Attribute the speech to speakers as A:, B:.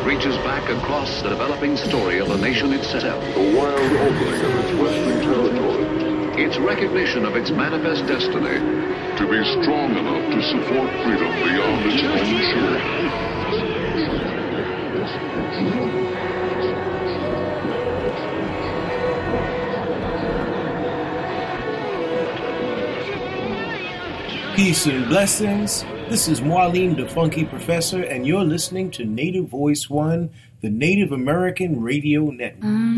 A: reaches back across the developing story of the nation itself.
B: The wild opening of its western territory.
A: Its recognition of its manifest destiny
B: to be strong enough to support freedom beyond its own shore.
C: Peace and blessings. This is Marlene the Funky Professor, and you're listening to Native Voice One, the Native American Radio Network.